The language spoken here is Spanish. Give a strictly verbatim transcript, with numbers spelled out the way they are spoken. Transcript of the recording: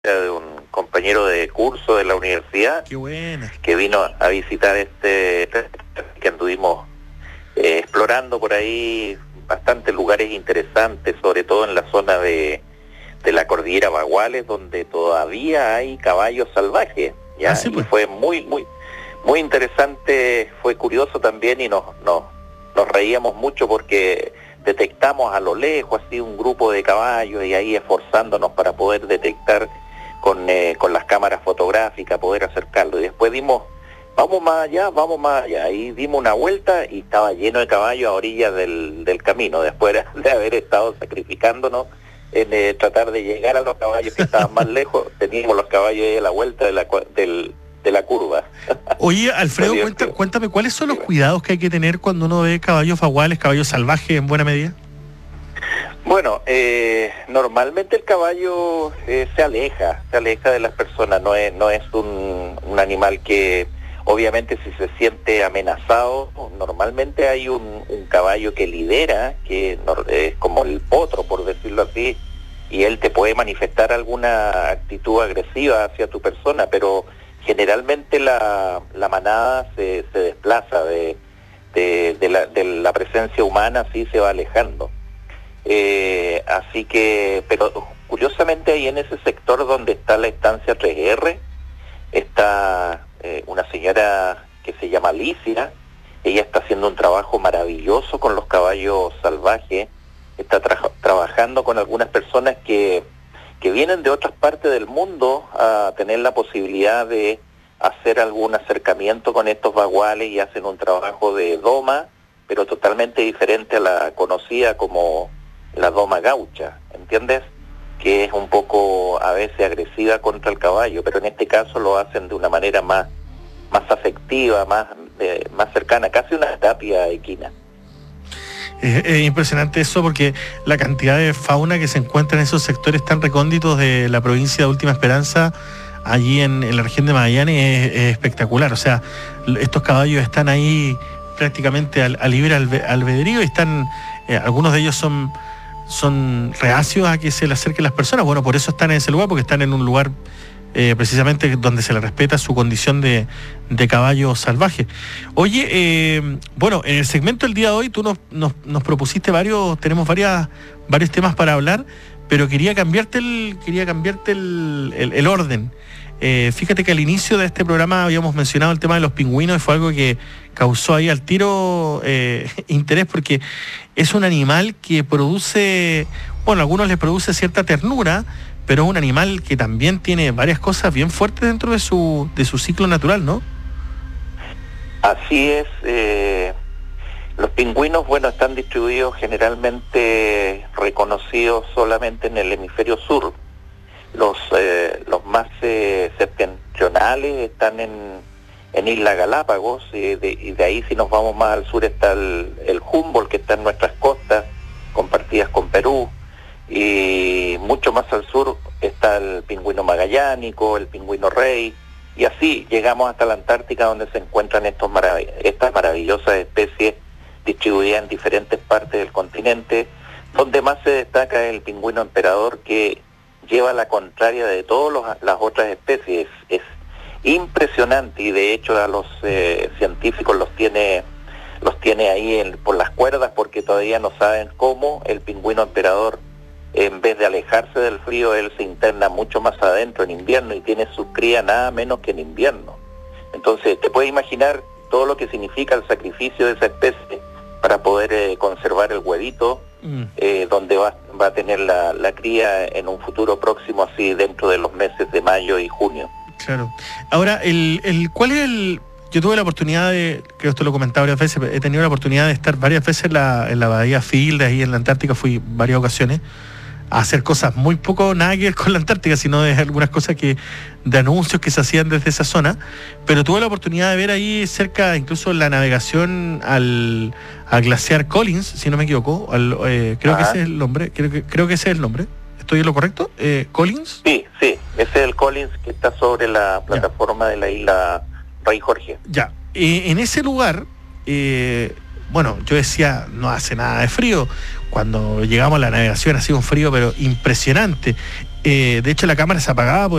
de un compañero de curso de la universidad. Qué buena. Que vino a visitar este, que anduvimos eh, explorando por ahí bastantes lugares interesantes, sobre todo en la zona de, de la cordillera Baguales, donde todavía hay caballos salvajes, ¿ya? Ah, sí, pues. Y fue muy, muy, muy interesante, fue curioso también y nos, nos, nos reíamos mucho porque detectamos a lo lejos así un grupo de caballos y ahí esforzándonos para poder detectar con, eh, con las cámaras fotográficas, poder acercarlo. Y después dimos, vamos más allá, vamos más allá. Y dimos una vuelta y estaba lleno de caballos a orillas del, del camino, después de haber estado sacrificándonos en eh, tratar de llegar a los caballos que estaban más lejos. Teníamos los caballos ahí a la vuelta de la, del, de la curva. Oye, Alfredo, cuenta, cuéntame, ¿cuáles son los cuidados que hay que tener cuando uno ve caballos baguales, caballos salvajes en buena medida? Bueno, eh, normalmente el caballo eh, se aleja, se aleja de las personas, no es, no es un, un animal que, obviamente, si se siente amenazado, normalmente hay un, un caballo que lidera, que es como el potro, por decirlo así, y él te puede manifestar alguna actitud agresiva hacia tu persona, pero generalmente la, la manada se, se desplaza de, de, de, la, de la presencia humana, sí se va alejando. Eh, así que, pero curiosamente ahí en ese sector donde está la estancia tres erre, está eh, una señora que se llama Alicia. Ella está haciendo un trabajo maravilloso con los caballos salvajes, está tra- trabajando con algunas personas que, que vienen de otras partes del mundo a tener la posibilidad de hacer algún acercamiento con estos baguales y hacen un trabajo de doma, pero totalmente diferente a la conocida como la doma gaucha, ¿entiendes? Que es un poco a veces agresiva contra el caballo, pero en este caso lo hacen de una manera más, más afectiva, más, eh, más cercana, casi una terapia equina. Es, es impresionante eso porque la cantidad de fauna que se encuentra en esos sectores tan recónditos de la provincia de Última Esperanza, allí en, en la región de Magallanes, es, es espectacular. O sea, estos caballos están ahí prácticamente al, al libre albe, albedrío y están, eh, algunos de ellos son... son reacios a que se le acerquen las personas. Bueno, por eso están en ese lugar, porque están en un lugar eh, precisamente donde se le respeta su condición de, de caballo salvaje. Oye, eh, bueno, en el segmento del día de hoy tú nos, nos, nos propusiste varios, tenemos varias, varios temas para hablar, pero quería cambiarte el, quería cambiarte el, el, el orden. Eh, fíjate que al inicio de este programa habíamos mencionado el tema de los pingüinos y fue algo que causó ahí al tiro eh, interés porque es un animal que produce, bueno, a algunos les produce cierta ternura, pero es un animal que también tiene varias cosas bien fuertes dentro de su, de su ciclo natural, ¿no? Así es. Eh, los pingüinos, bueno, están distribuidos generalmente reconocidos solamente en el hemisferio sur. Los eh, los más eh, septentrionales están en, en Isla Galápagos, y de, y de ahí si nos vamos más al sur está el, el Humboldt, que está en nuestras costas, compartidas con Perú, y mucho más al sur está el pingüino magallánico, el pingüino rey, y así llegamos hasta la Antártica, donde se encuentran estos marav- estas maravillosas especies distribuidas en diferentes partes del continente. Donde más se destaca es el pingüino emperador, que lleva la contraria de todas las otras especies. Es impresionante y de hecho a los eh, científicos los tiene los tiene ahí en, por las cuerdas, porque todavía no saben cómo el pingüino emperador, en vez de alejarse del frío, él se interna mucho más adentro en invierno y tiene su cría nada menos que en invierno. Entonces te puedes imaginar todo lo que significa el sacrificio de esa especie para poder eh, conservar el huevito, mm. eh, donde va, va a tener la, la cría en un futuro próximo, así dentro de los meses de mayo y junio. Claro. Ahora, el, el ¿cuál es el...? Yo tuve la oportunidad de, creo que esto lo he comentado varias veces, he tenido la oportunidad de estar varias veces en la, en la bahía Field, ahí en la Antártica, fui varias ocasiones, a hacer cosas muy poco, nada que ver con la Antártica, sino de algunas cosas que de anuncios que se hacían desde esa zona, pero tuve la oportunidad de ver ahí cerca, incluso la navegación al, al glaciar Collins, si no me equivoco, al, eh, creo Ajá. que ese es el nombre, creo que, creo que ese es el nombre, ¿estoy en lo correcto? Eh, ¿Collins? Sí, sí, ese es el Collins que está sobre la plataforma ya. de la isla Rey Jorge. Ya, eh, en ese lugar, eh, bueno, yo decía, no hace nada de frío. Cuando llegamos a la navegación hacía un frío pero impresionante. Eh, de hecho, la cámara se apagaba por